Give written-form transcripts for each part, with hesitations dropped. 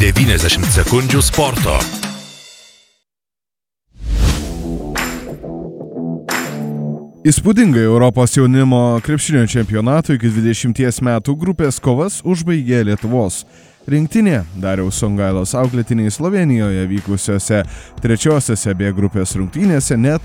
90 sekundžių sporto. Įspūdingai Europos jaunimo krepšinio čempionato iki 20 metų grupės kovas užbaigė Lietuvos rinktinė. Dariaus Songailos auklėtiniai Slovėnijoje vykusiose trečiosiose B grupės rungtynėse net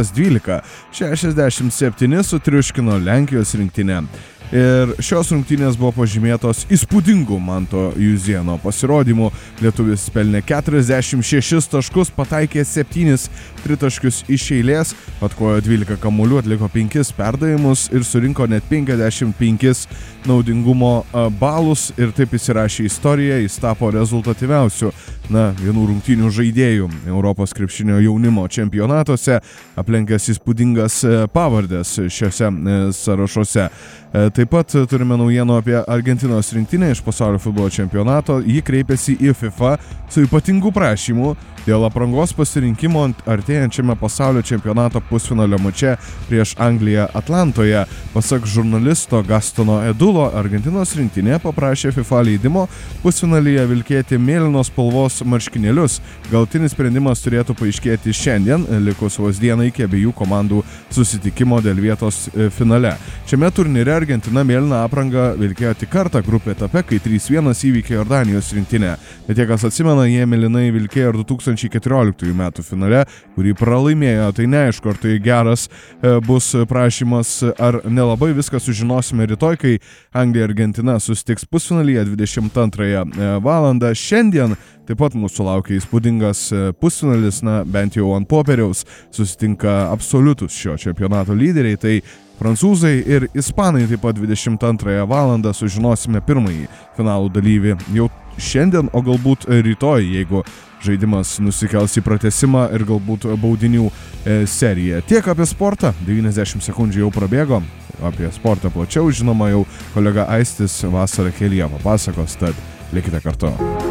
112-67 sutriuškino Lenkijos rinktinę. Ir šios rungtynės buvo pažymėtos įspūdingų Manto Juzieno pasirodymų. Lietuvis pelnė 46 taškus, pataikė 7 tritaškius iš eilės, atkojo 12 kamuolių, atliko 5 perdavimus ir surinko net 55 naudingumo balus ir taip įsirašė istoriją, jis tapo rezultatyviausiu vienų rungtynių žaidėjų Europos krepšinio jaunimo čempionatuose, aplenkęs įspūdingas pavardės šiuose sąrašuose. Taip pat turime naujienų apie Argentinos rinktinę iš pasaulio futbolo čempionato. Ji kreipėsi į FIFA su ypatingu prašymu dėl aprangos pasirinkimo artėjančiame pasaulio čempionato pusfinalio mače prieš Angliją Atlantoje. Pasak žurnalisto Gastono Edulo, Argentinos rinktinė paprašė FIFA leidimo pusfinalyje vilkėti mėlynos spalvos marškinėlius. Galutinis sprendimas turėtų paaiškėti šiandien, likus vos dieną iki abiejų komandų susitikimo dėl vietos finale. Šiame turnyre Argentina mėlyną aprangą vilkėjo tik kartą grupė etape, kai 3-1 įveikė Jordanijos rinktinę. Bet tie, kas atsimena, jie mėlynai vilkėjo ir 2014 metų finale, kurį pralaimėjo. Tai neaišku, ar tai geras bus prašymas, ar nelabai viską sužinosime rytoj, kai Anglija ir Argentina susitiks pusfinalyje 22 valandą. Šiandien taip pat mūsų laukia įspūdingas pusfinalis, bent jau ant popieriaus susitinka absoliutus šio čempionato lyderiai, tai prancūzai ir ispanai. Taip pat 22 valandą sužinosime pirmąjį finalų dalyvį jau šiandien, o galbūt rytoj, jeigu žaidimas nusikels į pratęsimą ir galbūt baudinių seriją. Tiek apie sportą, 90 sekundžių jau prabėgo, apie sportą plačiau žinoma jau kolega Aistis vasarą kelyje papasakos, tad likite kartu.